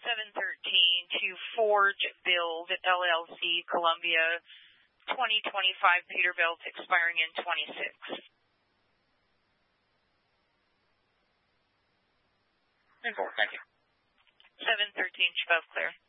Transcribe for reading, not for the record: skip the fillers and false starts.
713 to Forge Build, LLC, Columbia, 2025 Peterbilt, expiring in 26. 10-4, thank you. 713, above clear.